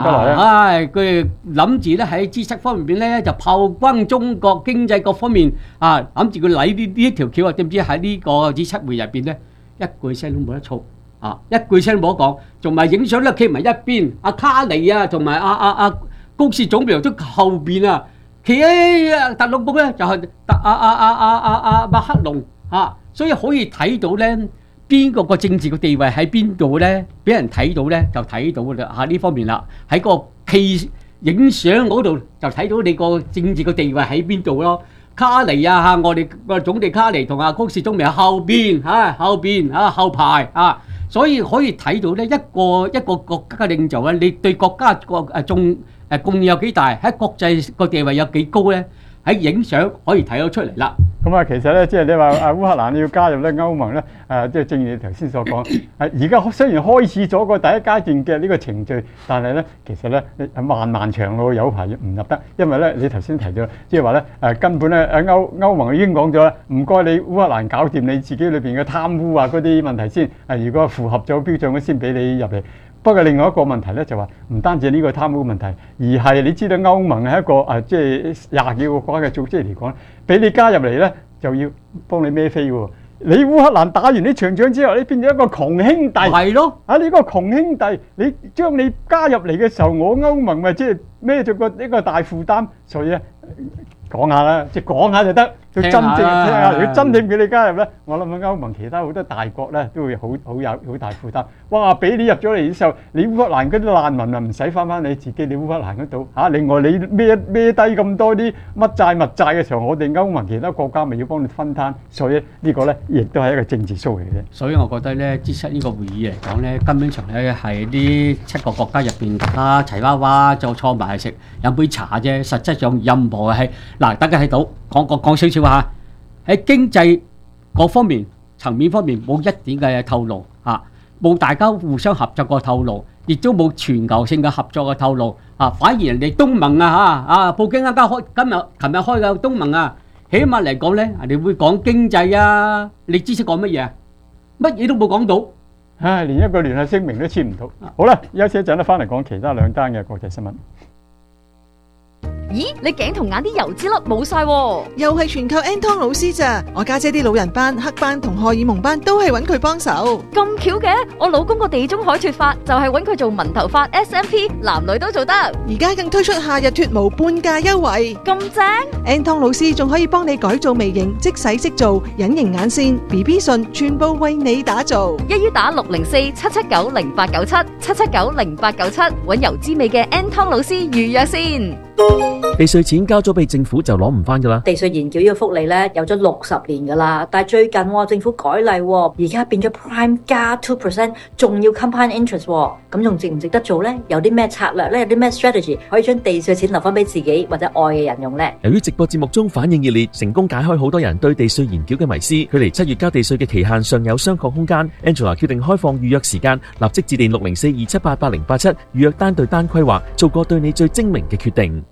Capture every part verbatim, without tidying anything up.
唉，佢諗住咧喺 G 七方面咧就炮轟中國經濟各方面啊，諗住佢嚟呢呢一條橋啊，點知喺呢個 G 七會入邊咧一句聲都冇得嘈啊，一句聲都冇得講，仲埋影相咧企埋一邊，阿卡尼啊同埋阿阿阿高市總部都後邊啊，企喺特朗普咧就係特阿阿阿阿阿阿馬克龍啊，所以可以睇到咧。邊個個政治嘅地位喺邊度咧？俾人睇到咧，就睇到啦嚇呢方面啦。喺個企影相嗰度就睇到你個政治嘅地位喺邊度咯。卡尼啊嚇，我哋個總理卡尼同阿高市總理喺後邊嚇，後邊嚇後排啊，所以可以睇到咧一個一個國家嘅領袖啊，你對國家個誒眾誒貢獻有幾大，喺國際個地位有幾高咧？喺影相可以睇到出嚟啦。 咁啊，其實咧，即係你話啊，烏克蘭要加入咧歐盟咧，誒，即係正如你頭先所講，誒，而家雖然開始咗個第一階段嘅呢個程序，但係咧，其實咧，漫漫長路有排唔入得，因為咧，你頭先提到，即係話咧，誒，根本咧，誒歐歐盟已經講咗啦，唔該你烏克蘭搞掂你自己裏邊嘅貪污啊嗰啲問題先，誒，如果符合咗標準，先俾你入嚟。不過另外一個問題咧就話唔單止呢個貪污問題，而係你知道歐盟係一個誒即係廿幾個國家嘅組織嚟講，俾你加入嚟咧就要幫你孭飛喎。你烏克蘭打完呢場仗之後，你變咗一個窮兄弟。係咯，啊你個窮兄弟，你將你加入嚟嘅時候，我歐盟咪即係孭咗個呢個大負擔，所以咧講下啦，即係講下就得。佢真正聽下，如果真正俾你加入咧，我諗歐盟其他好多大國咧都會好好有好大負擔。哇！俾你入咗嚟之後，你烏克蘭嗰啲難民啊唔使翻翻你自己，你烏克蘭嗰度嚇。另外你孭孭低咁多啲乜債物債嘅時候，我哋歐盟其他國家咪要幫你分攤。所以呢個咧亦都係一個政治 show 嚟嘅。 所以我覺得咧 G 七呢個會議嚟講咧，根本上咧係呢七個國家入邊大家齊娃娃就坐埋嚟食飲杯茶啫。實質上任何係嗱，大家睇到講講講少少嚇。喺經濟各方面層面方面冇一點嘅透露嚇，冇大家互相合作嘅透露，亦都冇全球性嘅合作嘅透露啊！反而人哋東盟啊嚇啊，普京啱啱開今日琴日開嘅東盟啊，起碼嚟講咧，人哋會講經濟啊，你知識講乜嘢啊？乜嘢都冇講到， 唉，連一個聯合聲明都簽唔到。好啦，休息一陣咧，翻嚟講其他兩單嘅國際新聞。 咦，你頸同眼啲油脂粒冇晒喎， 又係全靠 Anton 老師咋？我家姐啲老人斑、黑斑同荷爾蒙斑都係揾佢幫手。 咁巧嘅，我老公個地中海脫髮就係揾佢做紋頭髮 S M P， 男女都做得。 而家更推出夏日脫毛半價優惠， 咁正 ！Anton 老師仲可以幫你改造微型，即洗即做，隱形眼線、B B 唇，全部為你打造。 一於打六零四七七九零八九七七七九零八九七，揾油滋味嘅 Anton 老師預約先。 地稅錢交咗俾政府就攞唔翻噶啦。 地稅延繳呢個福利咧有咗六十年噶啦，但係最近、哦、政府改例、哦，而家變咗 Prime 加 two percent， 仲要 compound interest， 咁、哦、仲值唔值得做咧？有啲咩策略咧？有啲咩 strategy 可以將地稅錢留翻俾自己或者愛嘅人用咧？ 由於直播節目中反應熱烈，成功解開好多人對地稅延繳嘅迷思，距離七月交地稅嘅期限尚有商榷空間。Angela 決定開放預約時間，立即致電六零四二七八八零八七預約單對單規劃，做個對你最精明嘅決定。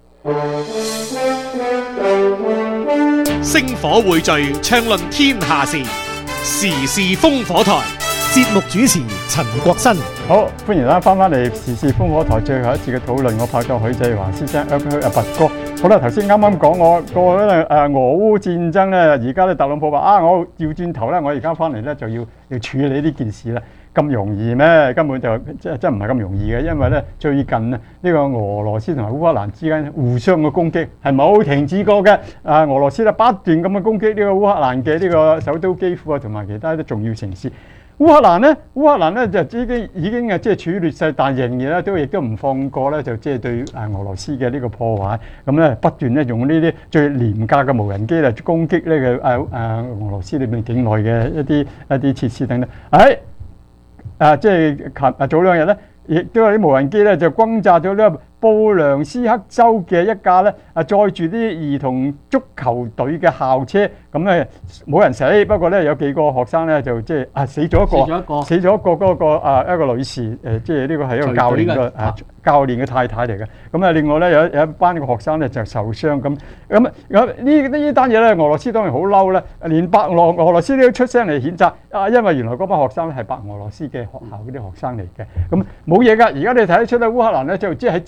星火匯聚，暢論天下事，時事烽火台。節目主持陳國新。 好，歡迎大家翻返嚟時事烽火台最後一次嘅討論。我拍檔許志華先生，阿阿拔哥。好啦，頭先啱啱講我個咧誒俄烏戰爭咧，而家咧特朗普話啊，我調轉頭咧，我而家翻嚟咧就要要處理呢件事啦。咁容易咩？根本就即係真唔係咁容易嘅，因為咧最近啊，呢個俄羅斯同埋烏克蘭之間互相嘅攻擊係冇停止過嘅。啊，俄羅斯咧不斷咁樣攻擊呢個烏克蘭嘅呢個首都基輔啊，同埋其他啲重要城市。烏克蘭咧，烏克蘭咧就已經已經啊即係處於劣勢，但仍然咧都亦都唔放過咧，就即係對啊俄羅斯嘅呢個破壞。咁咧不斷咧用呢啲最廉價嘅無人機嚟攻擊呢個啊啊俄羅斯裏面境內嘅一啲一啲設施等等。喺啊，即係琴啊早兩日咧，亦都有啲無人機咧就轟炸咗呢個布良斯克州嘅一架咧啊載住啲兒童足球隊嘅校車，咁咧冇人死，不過咧有幾個學生咧就即係啊死咗一個， 死咗一個死咗一個嗰個啊一個女士，誒即係呢個係一個教練嘅啊教練嘅太太嚟嘅。咁啊另外咧有有一班嘅學生咧就受傷咁，咁咁呢呢單嘢咧俄羅斯當然好嬲咧，連白俄俄羅斯都出聲嚟譴責啊，因為原來嗰班學生咧係白俄羅斯嘅學校嗰啲學生嚟嘅，咁冇嘢㗎。而家你睇得出咧烏克蘭咧就即係喺